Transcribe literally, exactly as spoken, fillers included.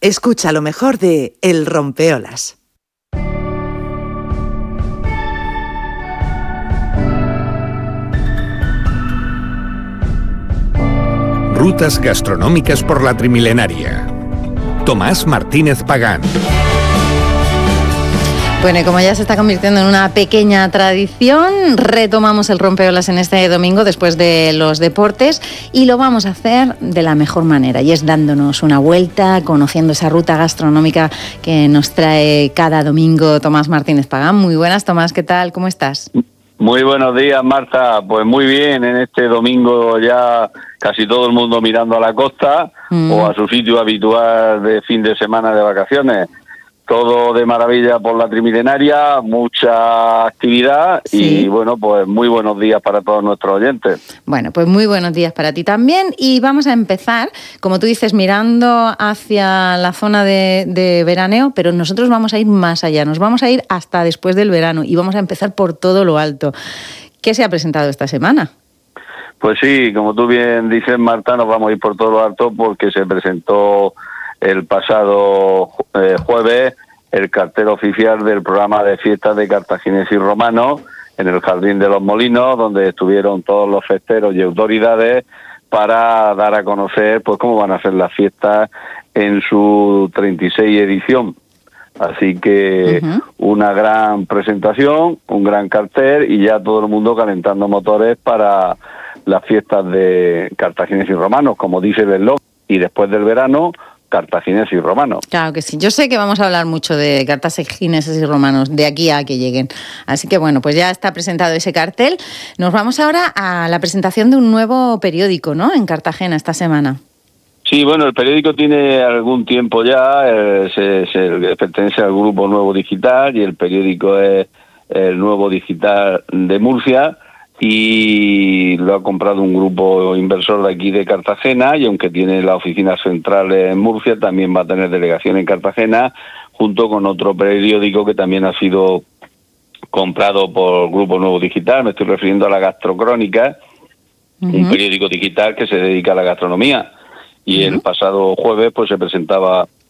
Escucha lo mejor de El Rompeolas. Rutas gastronómicas por la Trimilenaria. Tomás Martínez Pagán. Bueno, y como ya se está convirtiendo en una pequeña tradición, retomamos el Rompeolas en este domingo después de los deportes y lo vamos a hacer de la mejor manera, y es dándonos una vuelta, conociendo esa ruta gastronómica que nos trae cada domingo Tomás Martínez Pagán. Muy buenas, Tomás, ¿qué tal? ¿Cómo estás? Muy buenos días, Marta. Pues muy bien, en este domingo ya casi todo el mundo mirando a la costa mm. o a su sitio habitual de fin de semana de vacaciones. Todo de maravilla por la Trimilenaria, mucha actividad sí. y bueno, pues muy buenos días para todos nuestros oyentes. Bueno, pues muy buenos días para ti también y vamos a empezar, como tú dices, mirando hacia la zona de, de veraneo, pero nosotros vamos a ir más allá, nos vamos a ir hasta después del verano y vamos a empezar por todo lo alto. ¿Qué se ha presentado esta semana? Pues sí, como tú bien dices, Marta, nos vamos a ir por todo lo alto porque se presentó el pasado eh, jueves el cartel oficial del programa de fiestas de cartagineses y romanos en el Jardín de los Molinos, donde estuvieron todos los festeros y autoridades para dar a conocer pues cómo van a ser las fiestas en su treinta y seis edición. Así que uh-huh. una gran presentación, un gran cartel y ya todo el mundo calentando motores para las fiestas de cartagineses y romanos, como dice el eslogan, y después del verano cartagineses y romanos. Claro que sí. Yo sé que vamos a hablar mucho de cartagineses y romanos de aquí a que lleguen. Así que bueno, pues ya está presentado ese cartel. Nos vamos ahora a la presentación de un nuevo periódico, ¿no? En Cartagena esta semana. Sí, bueno, el periódico tiene algún tiempo ya, eh, se, se pertenece al Grupo Nuevo Digital y el periódico es el Nuevo Digital de Murcia. Y lo ha comprado un grupo inversor de aquí de Cartagena, y aunque tiene la oficina central en Murcia, también va a tener delegación en Cartagena, junto con otro periódico que también ha sido comprado por Grupo Nuevo Digital. Me estoy refiriendo a La Gastrocrónica, uh-huh. un periódico digital que se dedica a la gastronomía. Y uh-huh. el pasado jueves pues se presentaba